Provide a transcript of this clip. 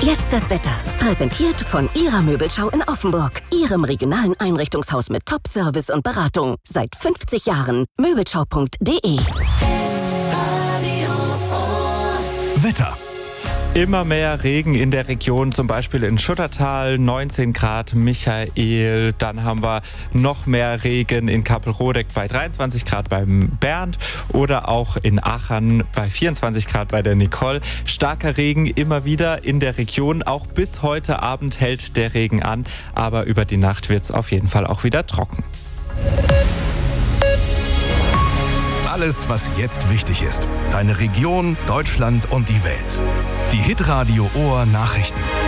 Jetzt das Wetter. Präsentiert von Ihrer Möbelschau in Offenburg. Ihrem regionalen Einrichtungshaus mit Top-Service und Beratung. Seit 50 Jahren. Möbelschau.de. Wetter. Immer mehr Regen in der Region, zum Beispiel in Schuttertal, 19 Grad, Michael. Dann haben wir noch mehr Regen in Kappelrodeck bei 23 Grad beim Bernd oder auch in Aachen bei 24 Grad bei der Nicole. Starker Regen immer wieder in der Region. Auch bis heute Abend hält der Regen an, aber über die Nacht wird es auf jeden Fall auch wieder trocken. Alles, was jetzt wichtig ist. Deine Region, Deutschland und die Welt. Die Hitradio Ohr Nachrichten.